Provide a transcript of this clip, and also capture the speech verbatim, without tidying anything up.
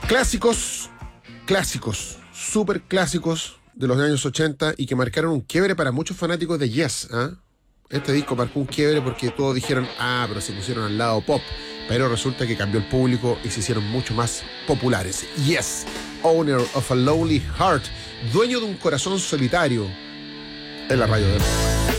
Clásicos, clásicos, súper clásicos de los años ochenta y que marcaron un quiebre para muchos fanáticos de Yes. ¿eh? Este disco marcó un quiebre porque todos dijeron, ah, pero se pusieron al lado pop. Pero resulta que cambió el público y se hicieron mucho más populares. Yes, Owner of a Lonely Heart, dueño de un corazón solitario, en la radio de